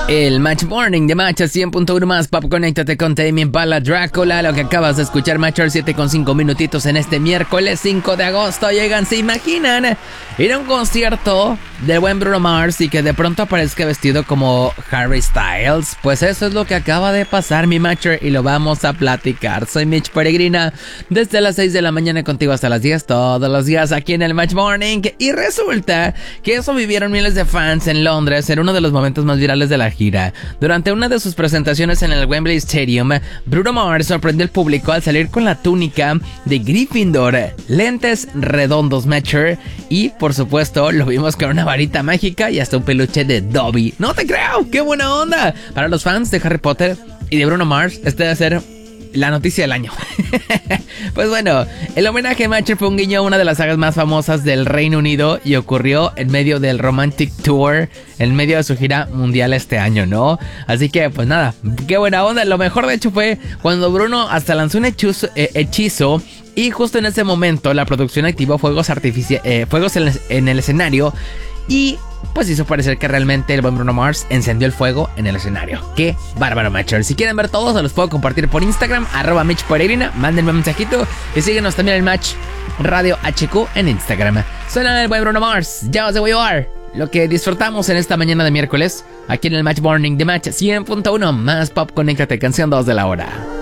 El Match Morning de Match 100.1 más Pop. Conéctate con Tame Impala Drácula. Lo que acabas de escuchar, Match 7:5 minutitos en este miércoles 5 de agosto. Llegan, ¿se imaginan ir a un concierto del buen Bruno Mars y que de pronto aparezca vestido como Harry Styles? Pues eso es lo que acaba de pasar, mi Matcher, y lo vamos a platicar. Soy Mitch Peregrina, desde las 6 de la mañana contigo hasta las 10, todos los días aquí en el Match Morning. Y resulta que eso vivieron miles de fans en Londres en uno de los momentos más virales de la gira. Durante una de sus presentaciones en el Wembley Stadium, Bruno Mars sorprendió al público al salir con la túnica de Gryffindor, lentes redondos Matcher, y por supuesto lo vimos con una varita mágica y hasta un peluche de Dobby. ¡No te creo! ¡Qué buena onda! Para los fans de Harry Potter y de Bruno Mars, este debe ser la noticia del año. Pues bueno, el homenaje a Matcher fue un guiño a una de las sagas más famosas del Reino Unido y ocurrió en medio del Romantic Tour, en medio de su gira mundial este año, ¿no? Así que pues nada, qué buena onda. Lo mejor de hecho fue cuando Bruno hasta lanzó un hechizo y justo en ese momento la producción activó fuegos en el escenario y pues hizo parecer que realmente el buen Bruno Mars encendió el fuego en el escenario. ¡Qué bárbaro, Matcher! Si quieren ver todos, se los puedo compartir por Instagram, @MitchPeregrina. Mándenme un mensajito y síguenos también en Match Radio HQ en Instagram. Suena el buen Bruno Mars, Just the Way You Are. Lo que disfrutamos en esta mañana de miércoles, aquí en el Match Morning de Match 100.1 más Pop. Conéctate, canción 2 de la hora.